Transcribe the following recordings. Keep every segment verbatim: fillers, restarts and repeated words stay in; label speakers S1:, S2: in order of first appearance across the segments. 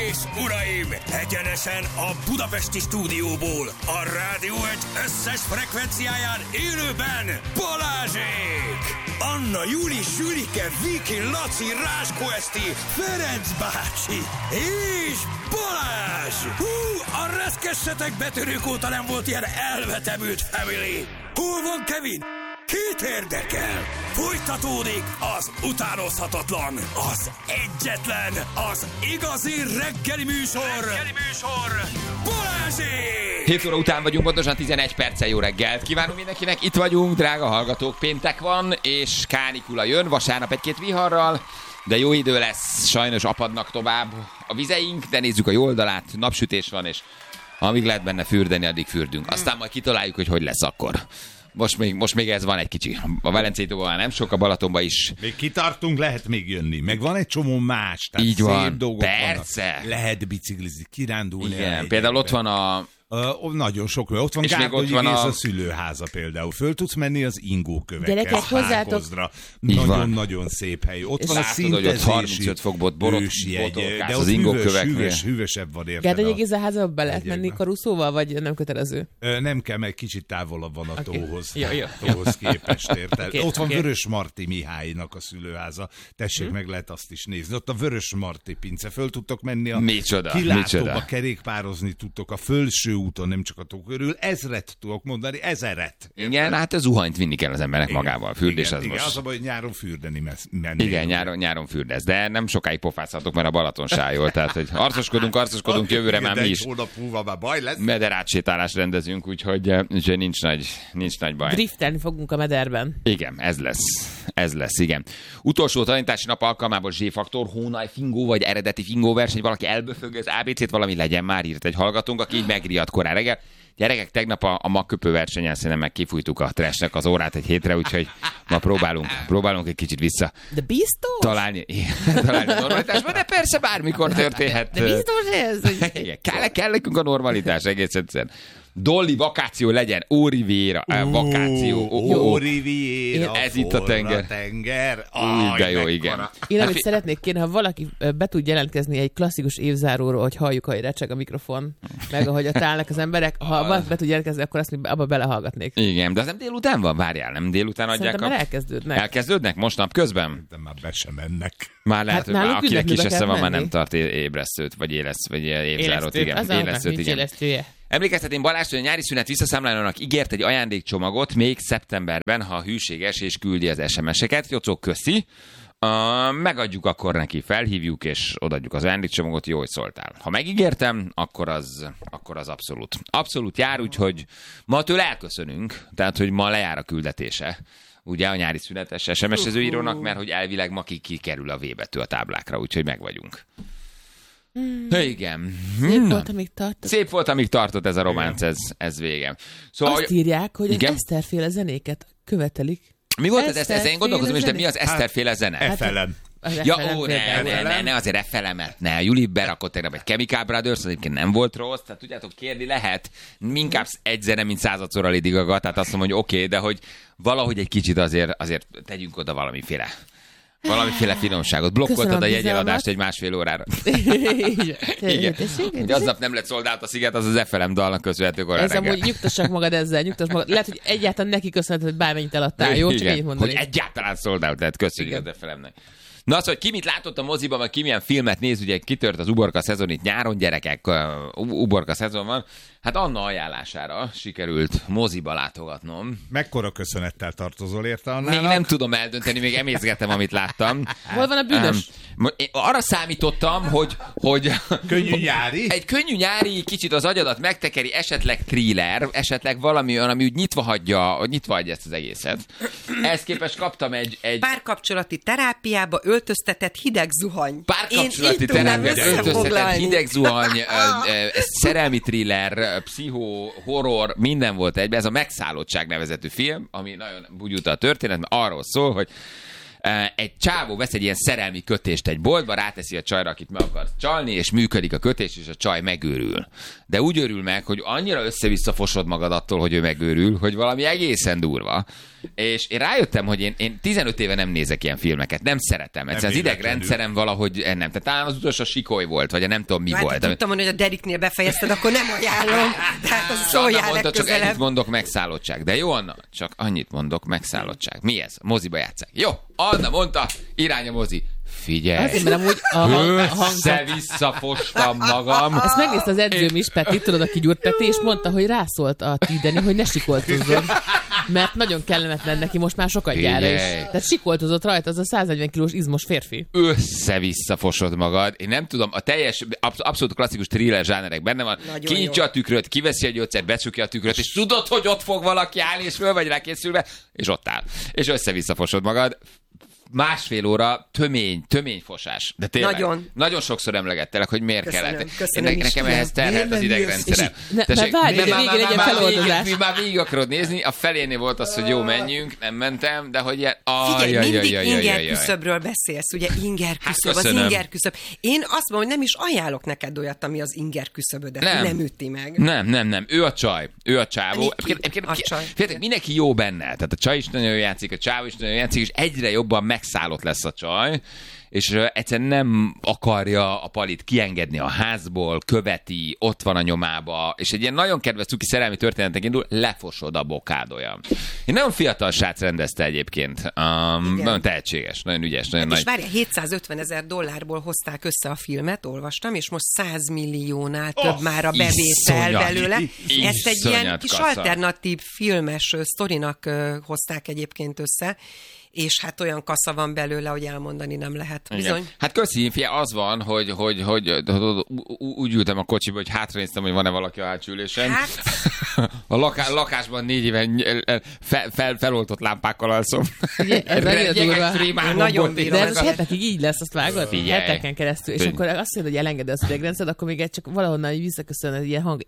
S1: és uraim, egyenesen a budapesti stúdióból, a Rádió egy összes frekvenciáján élőben Balázsék! Anna, Júli, Sülike, Viki, Laci, Ráskó Eszti, Ferenc bácsi és Balázs! Hú, a reszkessetek betörők óta nem volt ilyen elvetemült family! Hol van Kevin? Két érdekel! Folytatódik az utánozhatatlan, az egyetlen, az igazi reggeli műsor! Reggeli műsor! Balázsék!
S2: hét óra után vagyunk, pontosan tizenegy perccel. Jó reggelt kívánunk mindenkinek, itt vagyunk, drága hallgatók, péntek van, és kánikula jön, vasárnap egy-két viharral, de jó idő lesz, sajnos apadnak tovább a vizeink, de nézzük a jó oldalát, napsütés van, és amíg lehet benne fürdeni, addig fürdünk. Aztán majd kitaláljuk, hogy hogy lesz akkor. Most még, most még ez van egy kicsi. A Velencétóban már nem sok, a Balatonban is.
S3: Még kitartunk, lehet még jönni. Meg van egy csomó más. Tehát
S2: így
S3: szép
S2: van,
S3: dolgok
S2: perce.
S3: Vannak. Lehet biciklizni, kirándulni.
S2: Igen, például ott van a...
S3: Uh, nagyon sok, ott van Gárdonyi Géza a... a szülőháza például. Föl tudsz menni az ingókövekhez, Hárkozra. Nagyon-nagyon szép hely. Ott és van a szintezési
S2: hogy ott harmincöt fokból botorkálsz az ingóköveknél.
S3: Hűvös, hűvösebb van, érted?
S4: Gárdonyi Géza háza be lehet menni karuszóval, vagy nem kötelező?
S3: Uh, nem kell, meg kicsit távolabb van a okay. tóhoz.
S4: Ja, ja.
S3: Tóhoz képest, érted?
S4: Okay,
S3: ott van
S4: okay.
S3: Vörös Marti Mihálynak a szülőháza. Tessék, hmm. meg lehet azt is nézni. Ott a Vörös Marti pince. Föl tudtok menni a
S2: micsoda,
S3: kilátóba,
S2: micsoda.
S3: Kerékpározni tudtok a fölső úton, nem csak a tó körül. Ezret tudok mondani, ezeret.
S2: Igen, hát a zuhanyt vinni kell az embernek igen, magával. Fürdés
S3: igen,
S2: az
S3: igen,
S2: most.
S3: az a baj, hogy nyáron fürdeni menni.
S2: Igen, nyáron, nyáron fürdesz, de nem sokáig pofázhatok, mert a Balaton sájol. Tehát, hogy arcoskodunk, arcoskodunk, jövőre már mi is mederátsétálást rendezünk, úgyhogy, úgyhogy nincs, nagy, nincs nagy baj.
S4: Driftelni fogunk a mederben.
S2: Igen, ez lesz. Ez lesz, igen. Utolsó tanítási nap alkalmából Z-faktor, Hónaj Fingó vagy eredeti Fingó verseny, valaki elböfög az á bé cét, valami legyen már, írt egy hallgatónk, aki így megriadt korán reggel. Gyerekek, tegnap a, a magköpő versenyen szerintem meg kifújtuk a trashnek az órát egy hétre, úgyhogy ma próbálunk, próbálunk egy kicsit vissza.
S4: De biztos?
S2: Találni, találni a normalitásba, de persze bármikor történhet.
S4: De biztos ez?
S2: Igen, kell, kell nekünk a normalitás egész egyszerűen. Dolly vakáció legyen, Órivéra, uh, vakáció.
S3: Órivéra,
S2: ez itt a tenger.
S3: tenger.
S2: Új, de jó, igen.
S4: Én amit szeretnék kérni, ha valaki be tud jelentkezni egy klasszikus évzáróról, hogy halljuk, hogy recseg a mikrofon, meg ahogy ott állnak az emberek, ha valaki be tud jelentkezni, akkor azt abba belehallgatnék.
S2: Igen, de az nem délután van? Várjál, nem délután adják
S4: Szerintem
S2: a...
S4: már elkezdődnek.
S2: Elkezdődnek most napközben?
S3: De már be sem mennek.
S2: Már lehet,
S4: hát
S2: hogy már akinek kis esze van, már
S4: menni.
S2: nem tart ébresztőt, vagy élesz, vagy évzárót. Igen,
S4: az
S2: élesztőt, igen.
S4: Élesztője.
S2: Emlékeztetén Balázs, hogy a nyári szünet visszaszámlálónak ígért egy ajándékcsomagot még szeptemberben, ha hűséges és küldi az es em es-eket. Jocó, köszi. Uh, megadjuk akkor neki, felhívjuk és odaadjuk az ajándékcsomagot, jó, hogy szóltál. Ha megígértem, akkor az, akkor az abszolút. Abszolút jár, úgyhogy ma tőle elköszönünk, tehát hogy ma lejár a küldetése. Ugye a nyári szünetes es em es-ező írónak, mert hogy elvileg ma ki kikerül a V-betű a táblákra, úgyhogy meg vagyunk. Hmm. Igen.
S4: Szép hmm. volt, amíg tartott.
S2: Szép volt, amíg tartott ez a románc, ez, ez vége. Szóval,
S4: azt írják, hogy
S2: igen?
S4: az Eszterféle zenéket követelik.
S2: Mi volt ez? Eszter, én gondolkozom is, de mi az Eszterféle zene?
S3: Hát, F-elem.
S2: Ja, ó, ne, ne, ne, ne, azért F-elemet, ne. Juli berakott tegnap egy Chemical Brothers, az egyébként nem volt rossz, tehát tudjátok, kérni lehet. Inkább egy zene, mint századszor a Lady Gaga, tehát azt mondom, hogy oké, okay, de hogy valahogy egy kicsit azért, azért tegyünk oda valamiféle. Valamiféle finomságot. Blokkoltad a jegyeladást egy másfél órára. Igen. Hogy aznap nem lett szoldált a sziget, az az F-elem dalnak köszönhető korán reggel.
S4: Ez amúgy nyugtassak magad ezzel, nyugtass magad. Lehet, hogy egyáltalán neki köszönhető, hogy bármennyit eladtál. Jó, csak ennyit mondani.
S2: Hogy egyáltalán szoldált, tehát köszönjük az F-elemnek. Na az, hogy ki mit látott a moziban, vagy ki milyen filmet néz, ugye kitört az uborka szezon itt nyáron, gyerekek, uh, uborka szezon van. Hát Anna ajánlására sikerült moziba látogatnom.
S3: Mekkora köszönettel tartozol érte Annának?
S2: Még nem tudom eldönteni, még emészgettem, amit láttam.
S4: Hol van a bűnös?
S2: Um, én arra számítottam, hogy... hogy
S3: könnyű nyári?
S2: Egy könnyű nyári, kicsit az agyadat megtekeri, esetleg thriller, esetleg valami olyan, ami úgy nyitva hagyja, nyitva hagyja ezt az egészet. Ehhez képest kaptam egy... egy...
S5: Párkapcsolati terápiába öltöztetett hideg zuhany.
S2: Párkapcsolati terápiába öltöztetett hideg zuhany, szerelmi thriller, pszichó, horror, minden volt egyben. Ez a Megszállottság nevezetű film, ami nagyon bugyuta a történet, mert arról szól, hogy Egy csávó vesz egy ilyen szerelmi kötést egy boltba, ráteszi a csajra, akit meg akar csalni, és működik a kötés, és a csaj megőrül. De úgy örül meg, hogy annyira össze-vissza fosod magad attól, hogy ő megőrül, hogy valami egészen durva. És én rájöttem, hogy én, én tizenöt éve nem nézek ilyen filmeket, nem szeretem. Nem az idegrendszerem valahogy nem. Tehát talán az utolsó Sikoly volt, vagy a nem tudom mi
S5: hát,
S2: volt.
S5: Tudtam mondani, hogy a Deriknél befejezted, akkor nem ajánlom. Tehát az szóljál
S2: mondta, csak
S5: legközelebb.
S2: ennyit mondok, megszállottság. De jó, Anna, csak annyit mondok, megszállottság. Mi ez? Moziba játsszák. Jó, Anna mondta, irány a mozi. Figyelj,
S4: azért, mert amúgy a hang, a
S2: össze-visszafostam magam.
S4: Ezt megnézte az edzőm is, Peti, tudod, aki gyúrt Peti, és mondta, hogy rászólt a Tideni, hogy ne sikoltozzon. Mert nagyon kellemetlen neki most már sokat gyára is. Tehát sikoltozott rajta az a száznegyven kilós izmos férfi.
S2: Össze-visszafosod magad. Én nem tudom, a teljes, abszolút klasszikus thriller zsánerek benne van. Kinyitja a tükröt, kiveszi a gyógyszert, becsukja a tükröt, és tudod, hogy ott fog valaki állni, és föl vagy rá készülve, és ott áll. És össze-visszafosod magad. Másfél óra tömény, töményfosás. De tényleg, nagyon, nagyon sokszor emlegettelek, hogy miért
S5: köszönöm,
S2: kellett.
S5: Köszönöm
S2: Én, nekem ehhez terhelt az idegrendszerem.
S4: Már várj, hogy végén legyen feloldozás.
S2: Mi már végig akarod nézni, a felénél volt az, hogy jó, menjünk, nem mentem, de hogy ilyen...
S5: Figyelj, mindig inger küszöbről beszélsz, ugye inger küszöb, az inger küszöb. Én azt mondom, hogy nem is ajánlok neked olyat, ami az inger küszöbödet nem, nem üti meg.
S2: Nem, nem, nem. Ő a csaj. Ő a csávó.
S5: A csaj.
S2: Féltek, mindenki jó benne. Tehát a csaj is nagyon játszik, a csávó is nagyon játszik, és egyre jobban megszállott lesz a csaj, és uh, egyszerűen nem akarja a Palit kiengedni a házból, követi, ott van a nyomába, és egy ilyen nagyon kedves cuki szerelmi történetnek indul, lefosod a bokádolya. Egy nagyon fiatal srác rendezte egyébként. Um, nagyon tehetséges, nagyon ügyes. Nagyon
S5: hát és
S2: nagy...
S5: várjál, hétszázötven ezer dollárból hozták össze a filmet, olvastam, és most száz milliónál több oh, már a bevétel belőle. Ezt egy ilyen kis
S2: kassa.
S5: alternatív filmes sztorinak uh, hozták egyébként össze, és hát olyan kassa van belőle, hogy elmondani nem lehet. Bizony.
S2: Igen. Hát köszi, fia, az van, hogy, hogy, hogy, hogy úgy ültem a kocsiba, hogy hátranéztem, hogy van-e valaki a hátsülésen.
S5: Hát...
S2: A laká, lakásban négy éven fel, fel, feloltott lámpákkal alszom.
S4: Ugye, ez
S5: nagyon, nagyon bírom.
S4: De ez hetekig így lesz, azt vágod? Figyelj. Heteken keresztül. És
S2: Figyelj.
S4: akkor azt mondod, hogy elengeded az idegrendszert, akkor még egy csak valahonnan visszaköszönöd ilyen hang.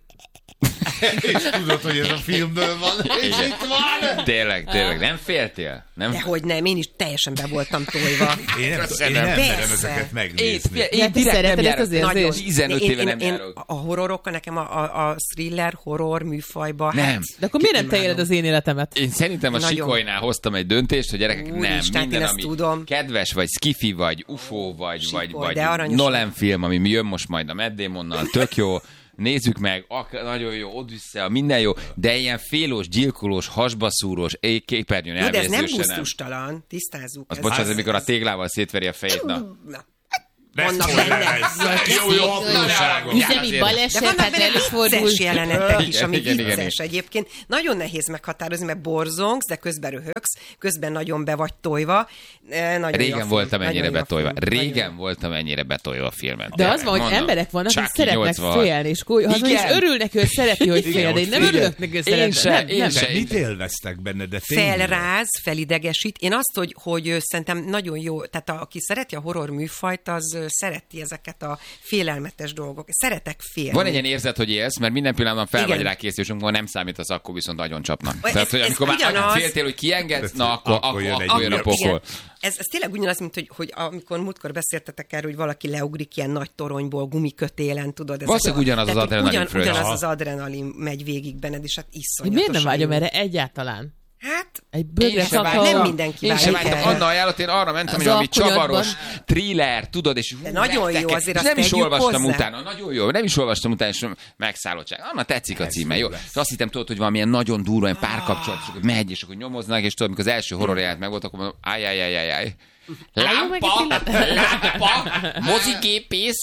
S3: És tudod, hogy ez a filmből van, és itt van.
S2: Tényleg, tényleg. Nem féltél? Nem?
S5: Dehogy nem, én is teljesen be voltam tojva.
S3: Én nem, én nem merem ezeket megnézni.
S2: Én, én direkt nem járok.
S4: Nagyon.
S2: tizenöt éve nem
S5: én,
S2: járok.
S5: Én a horrorokkal, nekem a, a, a thriller, horror műfajba.
S2: Nem.
S5: Hát,
S4: de akkor miért nem te éled az én életemet?
S2: Én szerintem a
S5: Nagyon.
S2: Sikolynál hoztam egy döntést, hogy gyerekek,
S5: Úr
S2: nem,
S5: Isten,
S2: minden, ami
S5: tudom.
S2: kedves, vagy skifi, vagy ufó, vagy,
S5: Sikoly,
S2: vagy,
S5: de
S2: vagy Nolan film, ami jön most majd a Matt Damonnal, tök jó. Nézzük meg, ak- nagyon jó, Odyssea, minden jó, de ilyen félós, gyilkolós, hasbaszúrós, képernyőn
S5: jó, de ez nem
S2: elvérzősen
S5: gusztustalan, tisztázzuk.
S2: Az bocsánat, amikor a téglával szétveri a fejét, na.
S5: Vannak benne
S3: jó, jó apróságok.
S4: Üzemi baleset,
S5: de vannak
S4: hát
S5: benne
S4: előfordul.
S5: vicces jelenetek is, ami
S2: Igen, igen,
S5: vicces
S2: igen.
S5: egyébként. Nagyon nehéz meghatározni, mert borzongsz, de közben röhögsz, közben nagyon be vagy tojva. Nagyon
S2: Régen voltam
S5: film,
S2: ennyire betolva. Régen
S5: nagyon.
S2: voltam ennyire betolva a filmet.
S4: De az van, hogy
S2: Mondom,
S4: emberek vannak, hogy
S2: Chucky
S4: szeretnek
S2: nyolcvan.
S4: félni, és hazon is örül neki, hogy szereti, hogy fél, de én nem örülök neki, hogy
S2: Én
S4: szeretnek.
S2: se,
S4: Nem,
S2: én
S4: nem.
S2: se.
S3: Mit élveztek benne, de tényleg?
S5: Felráz, felidegesít. Én azt, hogy, hogy szerintem nagyon jó, tehát a, aki szereti a horror műfajt, az szereti ezeket a félelmetes dolgok. Szeretek félni.
S2: Van egy ilyen érzet, hogy élsz, mert minden pillanatban fel
S5: Igen.
S2: vagy rá készül, és amikor nem számítasz, akkor viszont nagyon csapnak.
S5: Ez-
S2: Tehát, hogy
S5: ez
S2: amikor már
S5: ugyanaz.
S2: nagyon féltél, hogy kiengedsz, na akkor,
S3: Akkor
S2: akkor,
S3: jön
S2: akkor,
S3: egy
S2: akkor jön a
S3: újabb.
S2: pokol.
S5: Ez, ez tényleg ugyanaz, mint hogy, hogy amikor múltkor beszéltetek erről, hogy valaki leugrik ilyen nagy toronyból, gumikötélen, tudod. ezek
S2: Valószínűleg
S5: a-
S2: ugyanaz az
S5: tehát, hogy
S2: adrenalin
S5: ugyan,
S2: fröccs.
S5: ugyanaz
S2: Aha.
S5: az adrenalin megy végig benned, és hát
S4: Hogy
S5: iszonyatosan
S4: miért nem vágyom
S5: jó.
S4: erre egyáltalán?
S5: Hát,
S4: Egy bögre
S2: Én sem
S4: kakao.
S5: nem mindenki
S2: Én sem
S5: vágyik
S2: vágytam.
S5: erre.
S2: Anna ajánlott, én arra mentem,
S4: Az
S2: hogy valami
S4: alkonyatban-
S2: csavaros thriller, tudod, és
S5: De nagyon jó,
S2: rettegek.
S5: azért
S2: És
S5: azt
S2: nem is
S5: tegyük
S2: olvastam
S5: hozzá.
S2: utána, nagyon jó, nem is olvastam utána, és megszállottság. Anna tetszik a címe, jó. És azt hittem, tudod, hogy valamilyen nagyon durva, ilyen párkapcsolat, és akkor megy, és akkor nyomoznak, és tudod, amikor az első horror jelenet meg volt, akkor mondom, ájjájjájjáj. Lámpa, lámpa, mozigépész.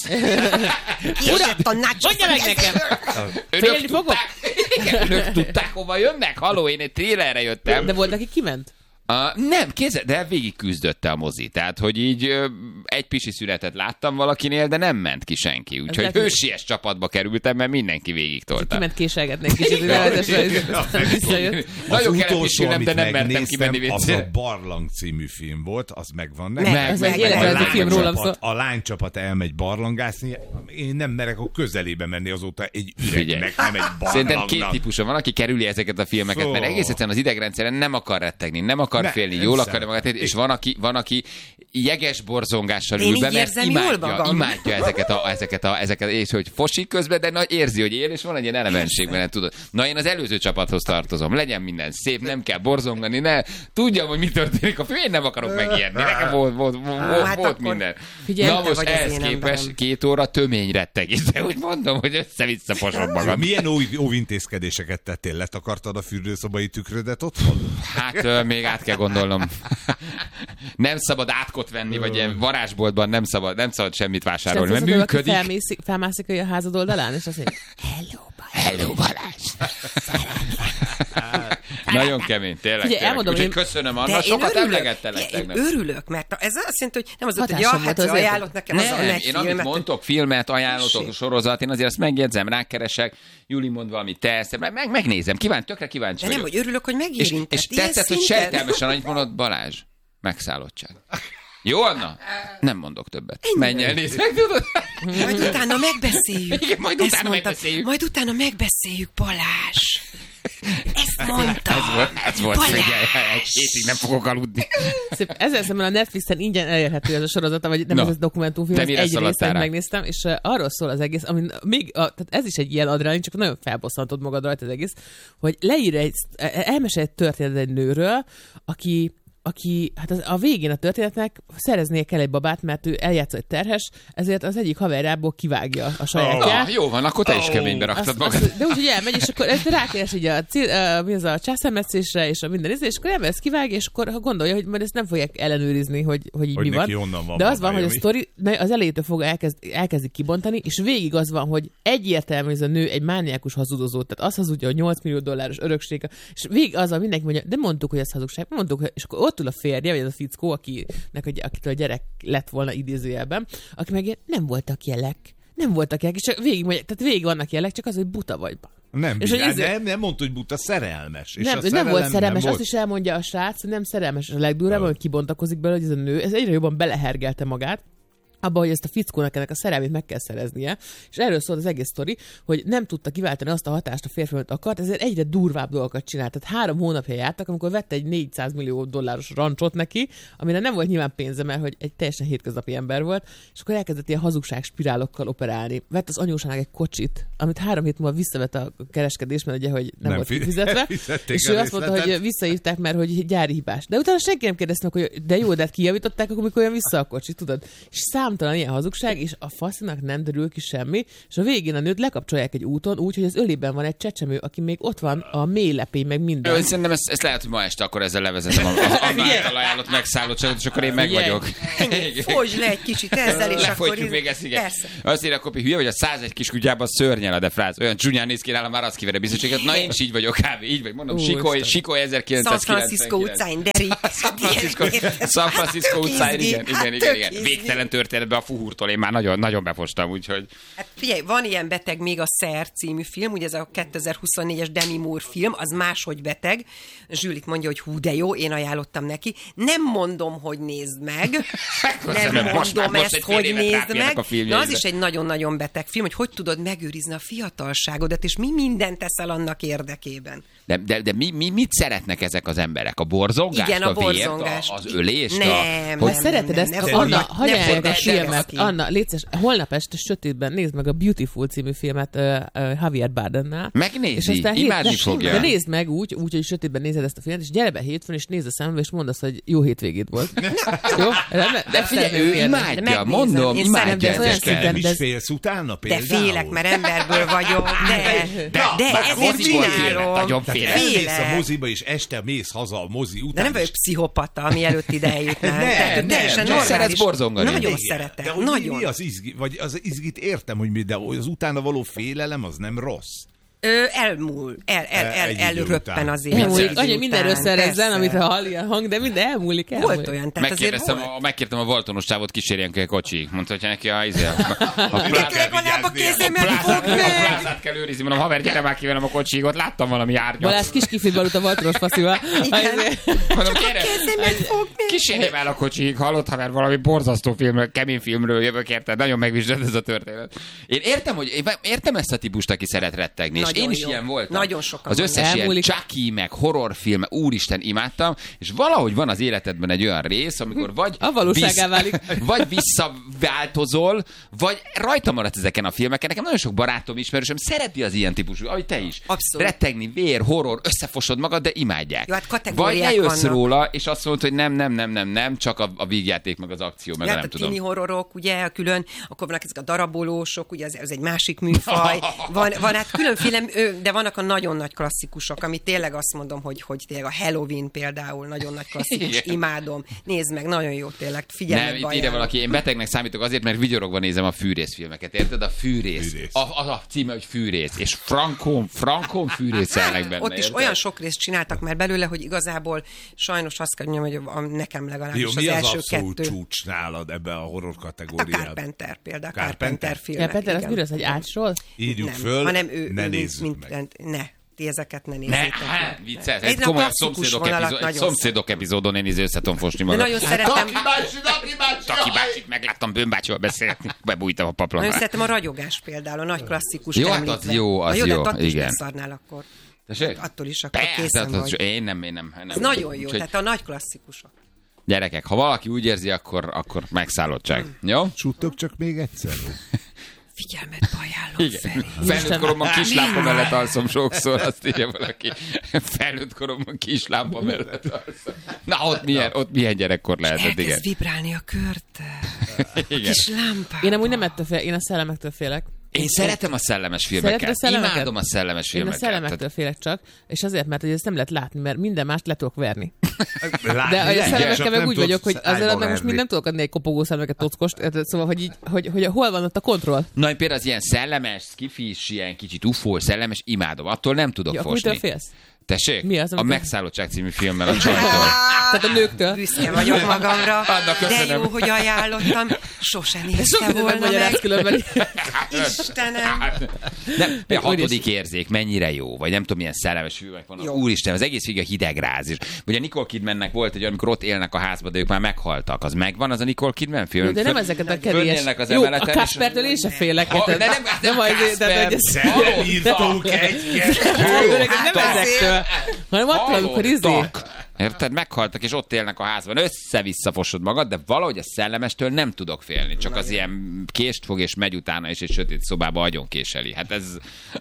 S5: Kiesett a nácsos.
S4: Mondja meg nekem!
S2: Önök
S4: Félni fogok?
S2: tudták, önök tudták, hova jönnek? Halló, én egy thrillerre jöttem.
S4: De volt, aki kiment?
S2: Uh, nem, kézzel, de végig küzdötte a mozi. Tehát, hogy így ö, egy pisi szünetet láttam valakinél, de nem ment ki senki. Úgyhogy
S4: lehet,
S2: hősies csapatba kerültem, mert mindenki végig tolta.
S4: Kiment késelgetni egy kicsit, hogy aztán visszajött.
S2: Nagyon kellett
S3: utolsó,
S2: kísérnem, de
S3: amit
S2: nem mertem kimenni
S3: megnéztem, az
S2: vécére.
S3: a Barlang című film volt, az megvan
S5: Meg,
S3: nektek?
S4: Az
S5: meg,
S4: egy
S5: meg,
S4: életrajzi
S5: meg,
S4: film
S5: meg.
S4: rólam szól.
S3: A lánycsapat elmegy barlangászni, én nem merek a közelébe menni azóta egy
S2: Figyelj.
S3: üregnek, nem egy
S2: Szerintem
S3: barlangnak.
S2: két típusa van, aki kerüli ezeket a filmeket,
S3: Szó.
S2: mert egész egyszerűen az idegrendszeren nem akar rettegni, nem akar akar félni, jól akarja magát, és van aki, van, aki jeges borzongással ül be, mert imádja, imádja ezeket a, ezeket a, ezeket, és hogy fosik közben, de na, érzi, hogy él, és van egy ilyen elemenség benne, tudod. Na, én az előző csapathoz tartozom, legyen minden szép, nem kell borzongani, ne, tudjam, hogy mi történik a fő, én nem akarok megijedni, nekem volt, volt, volt, hát volt minden.
S5: Figyelj,
S2: na most ehhez képest két óra tömény rettegés, de úgy mondom, hogy össze-vissza posod magad.
S3: Milyen óvintézkedéseket tettél? Letakartad a fürdőszobai tükrödet otthon?
S2: Hát még át kell gondolnom. Nem szabad átkot venni, vagy ilyen varázsboltban nem szabad, nem szabad semmit vásárolni, mert működik.
S4: Felmászik, felmászik a házad oldalán, és azt mondja, hello Balázs.
S2: Hello Balázs. Nagyon kemény, tényleg. Ugye, tényleg. Úgyhogy én... köszönöm, Anna, sokat emlegettelek tegnap.
S5: Én örülök, mert ez azt jelenti, hogy nem az ott, hogy ja, hát ajánlott nekem az a filmet.
S2: Én amit mondtok, filmet, ajánlotok, sorozat, én azért azt megjegyzem, rákeresek, Juli mond valami tesz, meg, megnézem, kíváncsi, tökre kíváncsi
S5: vagyok. De nem, hogy örülök, hogy megérintett.
S2: És, és tetszett, hogy sejtelmesen, annyit mondod, Balázs, megszállottság. Jó, Anna? Nem mondok többet. Menj el, nézd meg, tudod?
S5: Majd utána megbeszéljük.
S2: Igen, majd utána megbeszéljük.
S5: Majd utána megbeszéljük, Balázs. Ezt mondta.
S2: Ez volt, ez volt figyelj, egy hétig nem fogok aludni.
S4: Szép, ezzel szemben a Netflixen ingyen elérhető ez a sorozata, vagy nem no. ez a dokumentumfilm, ez egy részt megnéztem, és uh, arról szól az egész, ami még, a, tehát ez is egy ilyen adrenalin, csak nagyon felbosszantod magad rajta az egész, hogy leír egy, elmesél egy történet egy nőről, aki aki, hát az, a végén a történetnek szereznie kell egy babát, mert ő eljátszott egy terhes, ezért az egyik haverjából kivágja a sajátját.
S2: Oh, jó van, akkor te is oh. keménybe raktad magad.
S4: Azt, de úgy, hogy elmegy, és akkor ezt rákeres így a, a, mi az a császármetszésre, és a minden ízé, és akkor elmegy, ezt kivágja, és akkor gondolja, hogy majd ezt nem fogják ellenőrizni, hogy, hogy így hogy mi van.
S3: van.
S4: De az van, hogy a sztori az elejétől fog elkezd, elkezdik kibontani, és végig az van, hogy egyértelmű, hogy ez a nő egy mániákus hazudozó, tehát azt hazudja, hogy nyolc millió dolláros örökség, és végig az, mindenki mondja, de mondtuk, hogy ez hazugság, mondtuk, és akkor ott ül a férje, vagy az a fickó, akinek, akitől a gyerek lett volna idézőjelben, aki meg nem voltak jelek, nem voltak jelek, és végig, tehát végig vannak jelek, csak az, hogy buta vagy.
S3: Nem, és bizony, ezért... nem, nem mondta, hogy buta, szerelmes. És
S4: nem,
S3: a
S4: nem volt szerelmes,
S3: nem
S4: azt is elmondja a srác, hogy nem szerelmes. A legdurvább, hogy kibontakozik belőle, hogy ez a nő, ez egyre jobban belehergelte magát, abba, hogy ezt a fickónak ennek a szerelmét meg kell szereznie, és erről szól az egész sztori, hogy nem tudta kiváltani azt a hatást a férfi, amit akart, ezért egyre durvább dolgokat csinált. Tehát három hónapja jártak, amikor vette egy négyszáz millió dolláros rancsot neki, amire nem volt nyilván pénze, mert hogy egy teljesen hétköznapi ember volt, és akkor elkezdett ilyen hazugság spirálokkal operálni. Vett az anyósának egy kocsit, amit három hét múlva visszavett a kereskedés, mert ugye, hogy nem, nem volt kifizetve, és ő azt mondta, hogy visszahívták, mert hogy gyári hibás. De utána senki nem kérdezte meg, hogy de jó, de hát kijavították, akkor mikor jön vissza a kocsi, tudod? És számtalan ilyen hazugság, és a faszinak nem derül ki semmi, és a végén a nőt lekapcsolják egy úton úgy, hogy az ölében van egy csecsemő, aki még ott van a mélylepény, meg minden.
S2: Jó, szerintem ezt, ezt lehet, hogy ma este akkor ezzel levezetem a, a, a által ajánlott megszállottságot, és akkor én meg vagyok.
S5: Fogd le egy kicsit ezzel, és
S2: lefolytjuk akkor... még ezt, igen. Azt írja, Kopi, hülye vagy a százegy kis kutyában szörnyel a defráz. Olyan csúnyán néz ki nálam, már azt kivere bizonységet. Na én is így vagyok, kb. Így vagy. Mondom, Sikoly, Sikoly ezerkilencszázkilencvenkilenc.
S5: San Francisco utcáin, Derek.
S2: San Francisco, San Francisco utcáin, igen, igen, igen, igen. Végtelen történetben a fuhurtól én már nagyon, nagyon befostam, úgyhogy...
S5: Hát figyelj, van ilyen beteg még a Szer című film, ugye ez a kétezer-huszonnégyes Demi Moore film, az máshogy beteg. Zsűlit mondja, hogy hú, de jó, én ajánlottam neki. Nem mondom, hogy nézd meg. Nem mondom most, ezt, most hogy nézd meg. De az is egy nagyon-nagyon beteg film, hogy hogy tudod megőrizni a fiatalságodat, és mi mindent teszel annak érdekében.
S2: De, de, de mi, mi, mit szeretnek ezek az emberek? A borzongást,
S5: igen, a,
S2: a vért,
S5: borzongást.
S2: A, az ölést?
S5: Nem,
S2: a...
S5: nem,
S4: hogy szereted
S5: nem,
S4: ezt?
S5: nem,
S4: Anna,
S5: nem,
S4: hagyjál a filmet. Anna, létszes, holnap este sötétben nézd meg a Beautiful című filmet uh, uh, Javier Bardennál.
S2: Megnézi, imádni hét, fogja.
S4: De nézd meg úgy, úgy, hogy sötétben nézed ezt a filmet, és gyere be hétfőn, és nézd a szembe, és mondd azt, hogy jó hétvégét volt. Jó? De,
S2: de figyelj, ő imádja, mondom, imádja.
S3: Nem is félsz utána például?
S5: De félek, mert emberből vagyok, de, de, de ezért csinálom.
S2: Nagyon félek.
S3: Elmész a moziba, és este mész haza a mozi után.
S5: De nem vagyok pszicopata, ami előtt ide eljutnál.
S2: Nem, szeretsz borzongani.
S5: Nagyon szeretem.
S3: De
S5: nagyon.
S3: Mi az izgi? Vagy az izgit értem, hogy mi, de az utána való félelem az nem rossz.
S5: Ö, elmúl, el, el, el, elröppen azért.
S4: Elmúlik, annyi mindenről szerezzen, amit halli a hang, de minden elmúlik, elmúlik.
S5: Volt olyan, tehát
S2: megkérdeztem,
S5: azért
S2: a, megkértem a Valtonos csávot, kísérjen ki a kocsig. Mondta, hogy neki a izé, a plázát kell őrizni. Mondom, haver, gyere már ki velem a kocsigot, láttam valami árnyat.
S4: Balázs kis kifit balut a Valtonos faszival.
S2: Mondom, gyere, kísérjem el a kocsig, hallott, haver, valami borzasztó film, kemény filmről jövök, érted? Nagyon megvizsgált ez a történet. Én értem, hogy értem ezt a típust, aki szeret rettegni. én is jó. Ilyen voltam.
S5: Nagyon sokan.
S2: Az összes elmúlik. Ilyen Chucky, meg horrorfilm, úristen, imádtam, és valahogy van az életedben egy olyan rész, amikor vagy,
S4: a valóságá válik.
S2: vagy visszaváltozol, vagy rajta maradsz ezeken a filmeken. Nekem nagyon sok barátom, ismerősöm szereti az ilyen típusú, ahogy te is.
S5: Abszolút.
S2: Rettegni, vér, horror, összefosod magad, de imádják.
S5: Jó, hát
S2: vagy lejössz róla, és azt mondod, hogy nem, nem, nem, nem, nem, csak a, a vígjáték, meg az akció, meg
S5: ja,
S2: nem
S5: a
S2: tudom.
S5: Tini horrorok, ugye, külön, akkor vannak ezek a darabolósok, ugye, ez, ez egy másik műfaj. Van, van hát különféle, de vannak a nagyon nagy klasszikusok, amit tényleg azt mondom, hogy, hogy tényleg a Halloween például nagyon nagy klasszikus, imádom. Nézd meg, nagyon jó tényleg, figyelj.
S2: Nem, itt ide valaki, én betegnek számítok azért, mert vigyorogva nézem a fűrészfilmeket, érted? A fűrész. fűrész. A, a, a címe, hogy fűrész. És frankon, frankon fűrészelnek benne.
S5: Ott is érted? Olyan sok részt csináltak már belőle, hogy igazából sajnos azt kell mondjam, hogy a, nekem legalábbis az, az első
S3: abszolút
S5: kettő.
S3: Csúcs nálad ebbe a horror kategóriában?
S5: A Carpenter például,
S3: Carpenter,
S5: Carpenter filmek.
S4: Carpenter, az bűrös egy ácsról?
S3: Írjuk
S5: nem,
S3: föl,
S5: hanem ő,
S3: ne
S5: ő,
S3: nézzük
S5: mint,
S3: meg.
S5: Ne, ti ezeket ne nézzétek
S2: ne,
S5: meg.
S2: Vicces, egy komoly szomszédok, epizód, egy szomszédok epizódon én izé össze tudom fosni magam.
S5: De nagyon szeretem.
S2: Taki bácsi, Taki bácsi! Taki bácsit megláttam Bőmbácsival beszélni, bebújtam a paplannal.
S5: Nagyon szeretem a ragyogás például, a nagy klasszikus.
S2: Jó, hát az jó, az
S5: jó.
S2: jó,
S5: de
S2: igen.
S5: Is szarnál akkor.
S2: Tessék?
S5: Attól is akkor
S2: Persze,
S5: készen vagy.
S2: Én nem, én nem. nem.
S5: Ez nagyon jó, tehát a nagy klasszikusok.
S2: Gyerekek, ha valaki úgy érzi, akkor, akkor megszállottság. Mm. Jó?
S3: Csuttok csak még egyszer.
S5: Figyelmet ajánlom felé.
S2: Felnőtt koromban kislámpa mellett alszom sokszor, azt írja valaki. Felnőtt koromban kislámpa mellett alszom. Na, ott milyen, ott milyen gyerekkor lehetett, igen.
S5: Elkezd vibrálni a körte. A kis lámpában.
S4: Én amúgy nem ettől fél, én a szellemektől félek.
S2: Én szeretem a szellemes filmeket. A szellemeket? Imádom a szellemes filmeket.
S4: Én a szellemektől félek csak, és azért, mert hogy ezt nem lehet látni, mert minden mást le tudok verni.
S3: Látni,
S4: de a szellemekkel meg úgy vagyok, hogy azért meg most mind nem tudok adni egy kopogó szemeket, tockost, szóval, hogy, így, hogy, hogy hol van ott a kontroll.
S2: Na, én például az ilyen szellemes, skifis, ilyen kicsit ufó, szellemes, imádom. Attól nem tudok
S4: ja,
S2: fosni.
S4: Mitől félsz?
S2: Tessék?
S4: Mi az,
S2: a Megszállottság című filmmel a csajtól.
S4: Tehát a nőktől.
S5: Büszke vagyok magamra. De jó, hogy ajánlottam. Sose nézte volna meg.
S4: Különben.
S5: Istenem.
S2: Nem, a hatodik érzék mennyire jó, vagy nem tudom, milyen szellemes filmek vannak. Úristen, az egész végig a hidegráz is. Vagy a Nicole Kidmannek volt egy, amikor ott élnek a házban, de ők már meghaltak. Az megvan, az a Nicole Kidman film?
S4: Jó, de nem ezeket a kevés.
S2: Jó,
S4: a Kaspertől én se félek.
S2: De nem, nem Kasper.
S3: Írtunk egy-kettő.
S4: Nem ezektől. Hanem attól, amikor izé.
S2: Érted? Meghaltak, és ott élnek a házban. Össze-vissza fosod magad, de valahogy a szellemestől nem tudok félni. Csak az ilyen kést fog, és megy utána, és egy sötét szobába agyon késeli. Hát ez...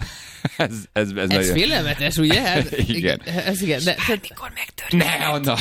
S2: Ez, ez, ez,
S4: ez
S2: nagyon...
S4: félelmetes, ugye? Hát,
S2: igen.
S4: Ez igen, de...
S5: Bármikor megtörténik.
S2: Ne, Anna!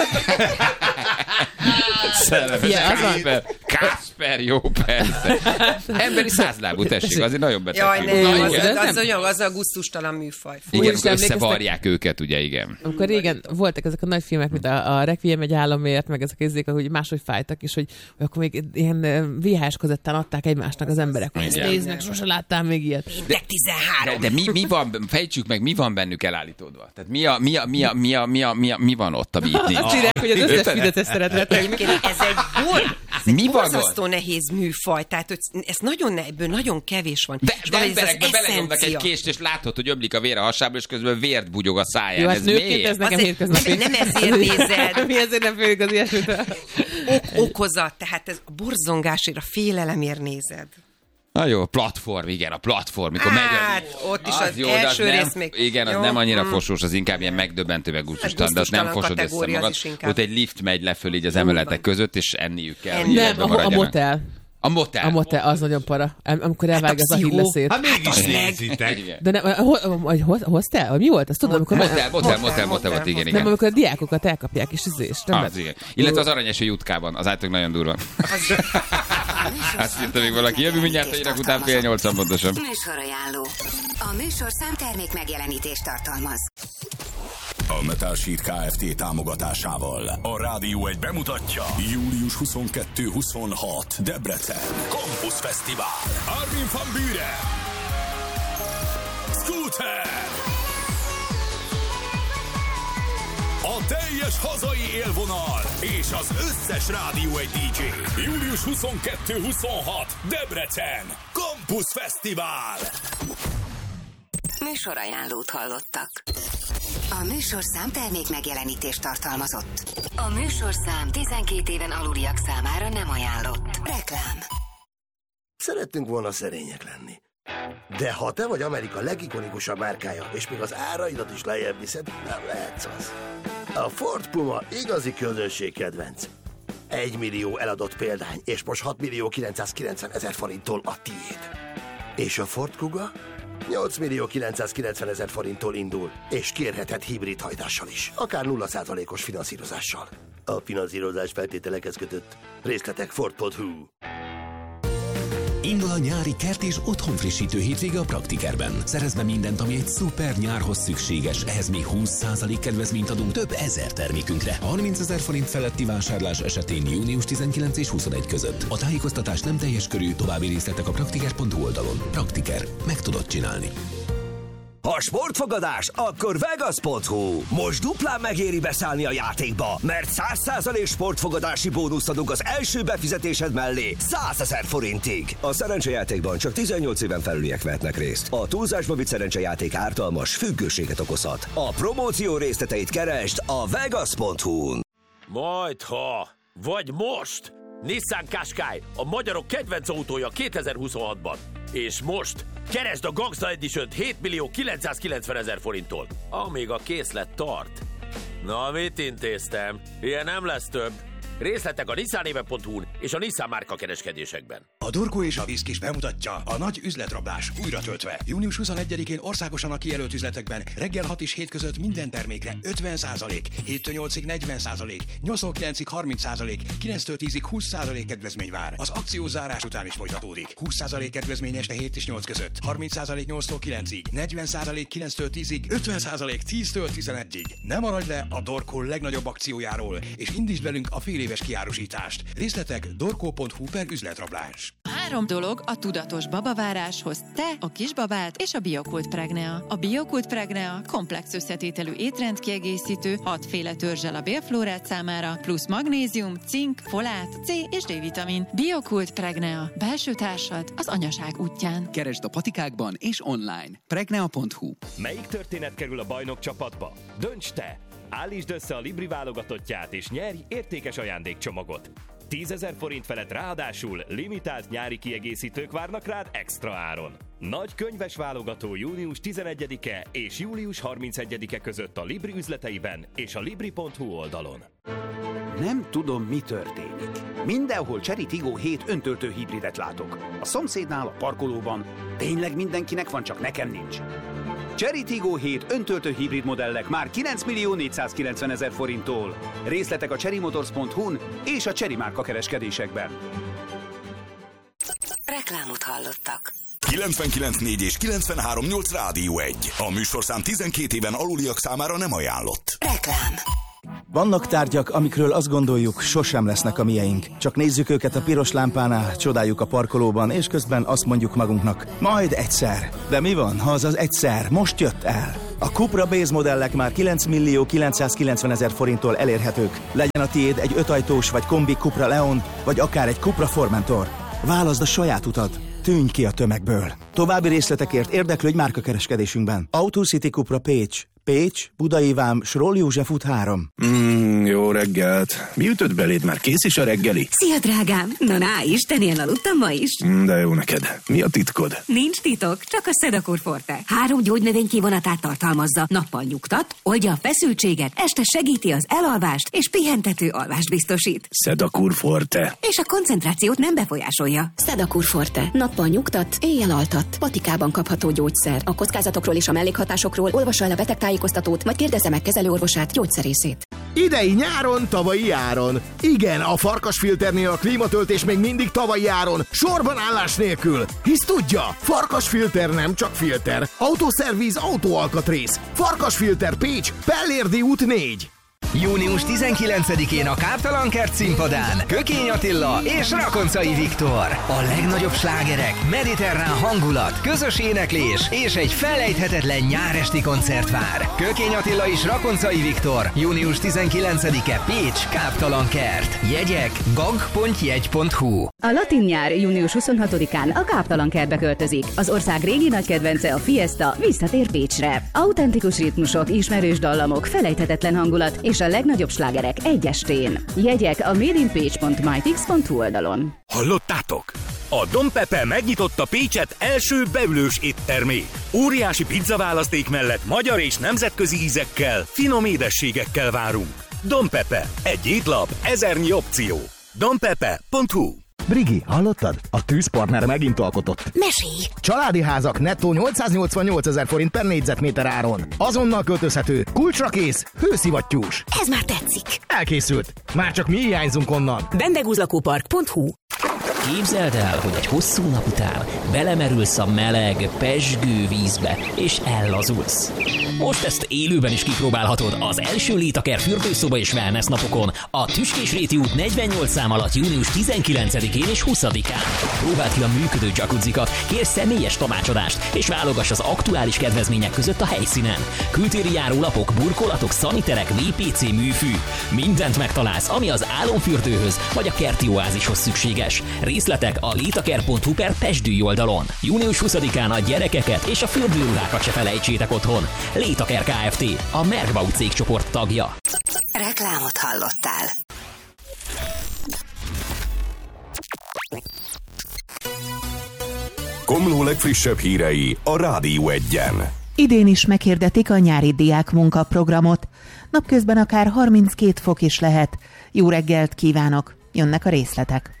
S2: Szellemes ja, Kásper. Kásper, jó, persze. Emberi százlábú, tessék, azért nagyon beteg.
S5: Jaj, nem,
S2: Na,
S5: az,
S2: az,
S5: az, az, az a gusztustalan műfaj.
S2: Fú, igen, összevarják őket, ugye, igen.
S4: Amikor régen voltak ezek a nagy filmek, mint a, a Requiem egy államért, meg ezek érzék, hogy máshogy fájtak, és hogy, hogy akkor még ilyen vé há es kazettán adták egymásnak az emberek, hogy ezt néznek, sose láttam még ilyet.
S5: De tizenhárom.
S2: De, de mi, mi van, fejtsük meg, mi van bennük elállítódva? Tehát mi, a, mi, a, mi, a, mi, a, mi, a, mi, a, mi van ott, amit nincs?
S4: Csinálják, hogy az összes Fideszes szeret retegni.
S5: Ez egy bor, ez egy borzasztó nehéz műfaj, tehát hogy ez nagyon, ebből nagyon kevés van.
S2: De, de emberekbe belenyomnak egy kést, és látod, hogy ömlik a vér a hasából, és közben vért bugyog a száján.
S4: Jó,
S2: ez
S4: hát nőként ez nekem hétköznapi.
S5: Nem ezért nézed.
S4: Mi ezért nem félik az ilyesmitől?
S5: Ok, okozat, tehát ez a borzongásért, a félelemért nézed.
S2: Na jó, platform, igen, a platform, mikor
S5: hát,
S2: megy.
S5: ott is az, az jó, első
S2: nem,
S5: rész még.
S2: Igen, az
S5: jó,
S2: nem annyira
S5: mm.
S2: fosós, az inkább ilyen megdöbbentő, meg gusztustalan, de azt nem fosod össze magad. Ott egy lift megy lefelé így az emeletek között, és enniük kell.
S5: Enni.
S4: Nem, a, a motel.
S2: A motel.
S4: A motel, az nagyon para. Amikor elvág az a hilleszét.
S3: Hát mégis nézitek.
S4: De nem, a hostel? Mi volt? Azt tudom, amikor...
S2: Motel, motel, motel, motel volt, igen, igen.
S4: Nem, amikor a diákokat elkapják, és izé, és nem
S2: az, igen. Illetve az aranyeső jutkában, az általában nagyon durva. Azt írta még valaki, jövő mindjárt a hírek után fél nyolcan pontosan.
S6: Műsorajánló. A műsorszám termék megjelenítést tartalmaz.
S1: A Metal Sheet Kft. Támogatásával a Rádió egy bemutatja július huszonkettő huszonhat Debrecen Campus Fesztivál. Armin van Buuren, Scooter, a teljes hazai élvonal és az összes Rádió egy dé dzsé. július huszonkettő huszonhat Debrecen Campus Fesztivál.
S6: Műsorajánlót hallottak. A műsorszám termék megjelenítést tartalmazott. A műsorszám tizenkét éven aluliak számára nem ajánlott. Reklám.
S7: Szerettünk volna szerények lenni. De ha te vagy Amerika legikonikusabb márkája, és még az áraidat is lejjebb viszed, nem lehetsz az. A Ford Puma igazi közönségkedvenc. Egy millió eladott példány, és most hat millió kilencszázkilencven ezer forinttól a tiéd. És a Ford Kuga nyolc millió kilencszázkilencven ezer forinttól indul, és kérheted hibrid hajtással is, akár nulla százalékos finanszírozással. A finanszírozás feltételekhez kötött. Részletek ford pont hu.
S8: Indul a nyári kert és otthonfrissítő hétvége a Praktikerben. Szerezd be mindent, ami egy szuper nyárhoz szükséges. Ehhez még húsz százalék kedvezményt adunk több ezer termékünkre. harmincezer forint feletti vásárlás esetén június tizenkilenc és huszonegy között. A tájékoztatás nem teljes körű, további részletek a praktiker pont hu oldalon. Praktiker. Meg tudod csinálni.
S1: Ha sportfogadás, akkor vegas pont hu. Most duplán megéri beszállni a játékba, mert száz százalék sportfogadási bónuszt adunk az első befizetésed mellé százezer forintig. A szerencsejátékban csak tizennyolc éven felüliek vehetnek részt. A túlzásba vitt szerencsejáték ártalmas, függőséget okozhat. A promóció részleteit keresd a vegas pont hu-n.
S9: Majdha, vagy most! Nissan Qashqai, a magyarok kedvenc autója kétezer-huszonhatban. És most keresd a Gangsta Edition-t hét millió kilencszázkilencven ezer forinttól, amíg a készlet tart. Na, mit intéztem? Ilyen nem lesz több. Részletek a nissanéve pont hu-n és a Nissan márka kereskedésekben.
S10: A Dorko és a Viszkis bemutatja a nagy üzletrablás újra töltve. június huszonegyedikén országosan a kijelölt üzletekben reggel hat és hét között minden termékre ötven százalék, héttől nyolcig negyven százalék, nyolctól kilencig harminc százalék, kilenctől tízig húsz százalék kedvezmény vár. Az akció zárás után is folytatódik. húsz százalék kedvezmény este hét és nyolc között, harminc százalék nyolctól kilencig, negyven százalék kilenctől tízig, ötven százalék tíztől tizenegyig. Ne maradj le a Dorko legnagyobb akciójáról, és indítsd velünk a fél éves kiárusítást. Részletek dorko pont hu per üzletrablás.
S11: Három dolog a tudatos babaváráshoz: te, a kisbabád és a Biokult Pregnea. A Biokult Pregnea komplex összetételű étrendkiegészítő, hatféle törzsel a bélflórát számára, plusz magnézium, cink, folát, C és D-vitamin. Biokult Pregnea. Belső társad az anyaság útján.
S12: Keresd a patikákban és online. pregnea pont hu.
S13: Melyik történet kerül a bajnok csapatba? Dönts te! Állítsd össze a Libri válogatottját és nyerj értékes ajándékcsomagot. tízezer forint felett ráadásul limitált nyári kiegészítők várnak rád extra áron. Nagy könyves válogató június tizenegyedike és július harmincegyedike között a Libri üzleteiben és a libri pont hu oldalon.
S14: Nem tudom, mi történik. Mindenhol Chery Tiggo hét öntöltő hibridet látok. A szomszédnál, a parkolóban. Tényleg mindenkinek van, csak nekem nincs. Chery Tiggo hét öntöltő hibrid modellek már kilenc millió négyszázkilencven ezer forinttól. Részletek a cherry motors pont hu-n és a Chery márka kereskedésekben.
S6: Reklámot hallottak.
S15: kilencvenkilenc négy és kilencvenhárom nyolc Rádió egy. A műsorszám tizenkét éven aluliak számára nem ajánlott.
S6: Reklám.
S16: Vannak tárgyak, amikről azt gondoljuk, sosem lesznek a mieink. Csak nézzük őket a piros lámpánál, csodáljuk a parkolóban, és közben azt mondjuk magunknak, majd egyszer. De mi van, ha az az egyszer most jött el? A Cupra Base modellek már kilenc millió kilencszázkilencven ezer forinttól elérhetők. Legyen a tiéd egy ötajtós vagy kombi Cupra Leon, vagy akár egy Cupra Formentor. Válaszd a saját utat. Tűnj ki a tömegből. További részletekért érdeklődj márkakereskedésünkben. Autocity Cupra Pécs. Pécs, Budai Vám, Sroll József út három.
S17: Mm, jó reggelt. Mi ütött beléd? Már kész is a reggeli?
S18: Szia, drágám! Na, na, Istenén aludtam ma is.
S17: Mm, de jó neked. Mi a titkod?
S18: Nincs titok, csak a Sedakur Forte. Három gyógynövény kivonatát tartalmazza. Nappal nyugtat, oldja a feszültséget, este segíti az elalvást, és pihentető alvást biztosít.
S17: Sedakur Forte.
S18: És a koncentrációt nem befolyásolja.
S19: Sedakur Forte. Nappal nyugtat, éjjel altat. Patikában kapható gyógyszer. A kockázatokról és a mellékhatásokról olvassa el a betegtájékoztatót, vagy kérdezze meg kezelőorvosát, gyógyszerészét.
S20: Idei nyáron, tavalyi áron. Igen, a Farkasfilternél a klímatöltés még mindig tavalyi áron, sorban állás nélkül. Hisz tudja, Farkasfilter nem csak filter. Autószervíz, autóalkatrész. Farkasfilter Pécs, Pellérdi út négy.
S21: június tizenkilencedikén a Káptalan Kert színpadán Kökény Attila és Rakoncai Viktor. A legnagyobb slágerek, mediterrán hangulat, közös éneklés és egy felejthetetlen nyáresti koncert vár. Kökény Attila és Rakoncai Viktor. június tizenkilencedike Pécs, Káptalan Kert. Jegyek gag pont jegy pont hu.
S22: A latin nyár június huszonhatodikán a Káptalan Kertbe költözik. Az ország régi nagy kedvence, a Fiesta visszatér Pécsre. Autentikus ritmusok, ismerős dallamok, felejthetetlen hangulat és a legnagyobb slágerek egy estén. Jegyek a made in page pont mytix pont hu oldalon.
S23: Hallottátok?
S3: A Don Pepe megnyitotta Pécset első beülős éttermét. Óriási pizzaválaszték mellett magyar és nemzetközi ízekkel, finom édességekkel várunk. Don Pepe. Egy étlap, ezernyi opció. donpepe pont hu.
S20: Brigi, hallottad? A tűzpartner megint alkotott.
S18: Mesélj!
S20: Családi házak nettó nyolcszáznyolcvannyolcezer forint per négyzetméter áron. Azonnal költözhető, kulcsra kész, hőszivattyús.
S18: Ez már tetszik.
S20: Elkészült. Már csak mi hiányzunk onnan.
S18: bendegúzlakópark pont hu.
S5: Képzeld el, hogy egy hosszú nap után belemerülsz a meleg, pezsgő vízbe, és ellazulsz. Most ezt élőben is kipróbálhatod az első Létaker fürdőszoba és wellness napokon, a Tüskés Réti út negyvennyolc szám alatt június tizenkilencedikén és huszadikán. Próbáld ki a működő jacuzzikat, kérj személyes tanácsadást, és válogass az aktuális kedvezmények között a helyszínen. Kültéri járólapok, burkolatok, szaniterek, vé pé cé, műfű. Mindent megtalálsz, ami az álomfürdőhöz vagy a kerti oázishoz szükséges. Részletek a létaker pont hu per pezsdű oldalon. június huszadikán a gyerekeket és a fürdőruhákat se felejtsétek otthon. Létaker Kft. A Merkbau cégcsoport tagja.
S6: Reklámot hallottál.
S15: Komló legfrissebb hírei a Rádió Egyen.
S23: Idén is meghirdetik a nyári diákmunka programot. Napközben akár harminckét fok is lehet. Jó reggelt kívánok! Jönnek a részletek.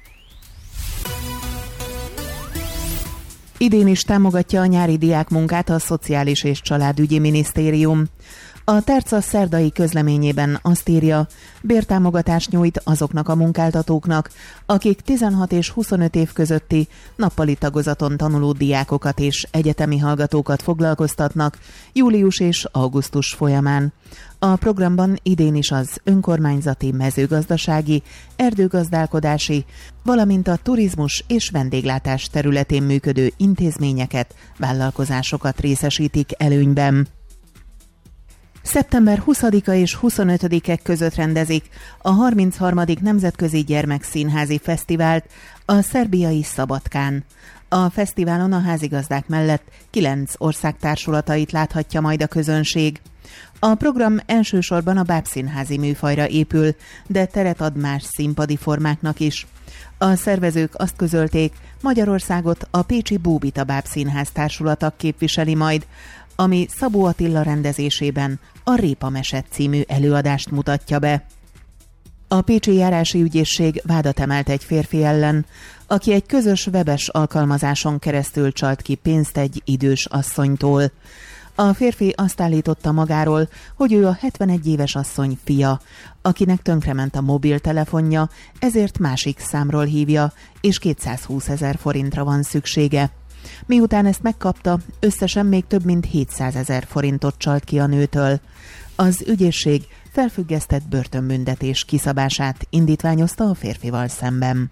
S23: Idén is támogatja a nyári diákmunkát a Szociális és Családügyi Minisztérium. A Terca szerdai közleményében azt írja, bértámogatást nyújt azoknak a munkáltatóknak, akik tizenhat és huszonöt év közötti nappali tagozaton tanuló diákokat és egyetemi hallgatókat foglalkoztatnak július és augusztus folyamán. A programban idén is az önkormányzati, mezőgazdasági, erdőgazdálkodási, valamint a turizmus és vendéglátás területén működő intézményeket, vállalkozásokat részesítik előnyben. szeptember huszadika és huszonötödike között rendezik a harmincharmadik Nemzetközi Gyermekszínházi Fesztivált a szerbiai Szabadkán. A fesztiválon a házigazdák mellett kilenc ország társulatait láthatja majd a közönség. A program elsősorban a bábszínházi műfajra épül, de teret ad más színpadi formáknak is. A szervezők azt közölték, Magyarországot a pécsi Bóbita Bábszínház társulata képviseli majd, ami Szabó Attila rendezésében a Répa Mese című előadást mutatja be. A pécsi járási ügyészség vádat emelt egy férfi ellen, aki egy közös webes alkalmazáson keresztül csalt ki pénzt egy idős asszonytól. A férfi azt állította magáról, hogy ő a hetvenegy éves asszony fia, akinek tönkrement a mobiltelefonja, ezért másik számról hívja, és kétszázhúszezer forintra van szüksége. Miután ezt megkapta, összesen még több mint hétszázezer forintot csalt ki a nőtől. Az ügyészség felfüggesztett börtönbüntetés kiszabását indítványozta a férfival szemben.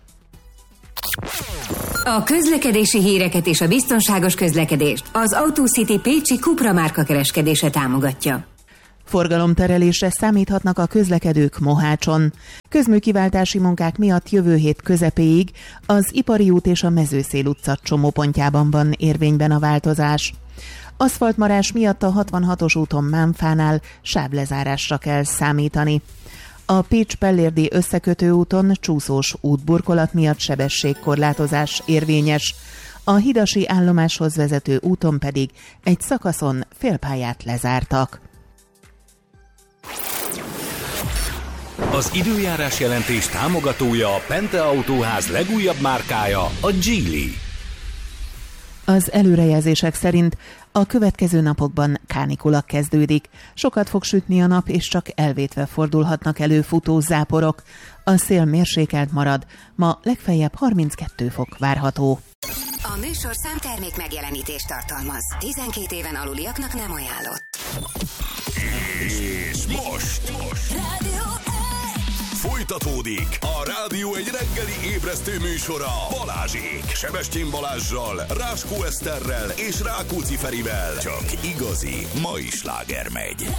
S18: A közlekedési híreket és a biztonságos közlekedést az AutoCity Pécsi Cupra márka kereskedése támogatja.
S23: Forgalomterelésre számíthatnak a közlekedők Mohácson. Közműkiváltási munkák miatt jövő hét közepéig az Ipari út és a Mezőszél utca csomópontjában van érvényben a változás. Aszfaltmarás miatt a hatvanhatos úton Mánfánál sávlezárásra kell számítani. A Pécs-Pellérdi összekötő úton csúszós útburkolat miatt sebességkorlátozás érvényes. A hidasi állomáshoz vezető úton pedig egy szakaszon félpályát lezártak.
S3: Az időjárás jelentés támogatója a Pente Autóház legújabb márkája, a Geely.
S23: Az előrejelzések szerint a következő napokban kánikula kezdődik. Sokat fog sütni a nap, és csak elvétve fordulhatnak elő futózáporok. A szél mérsékelt marad, ma legfeljebb harminckettő fok várható.
S6: A műsorszám termék megjelenítést tartalmaz. tizenkét éven aluliaknak nem ajánlott.
S15: És most, most. Folytatódik a Rádió egy reggeli ébresztő műsora Balázsék. Sebestyén Balázssal, Ráskó Eszterrel és Rákóczi Ferivel. Csak igazi mai sláger megy.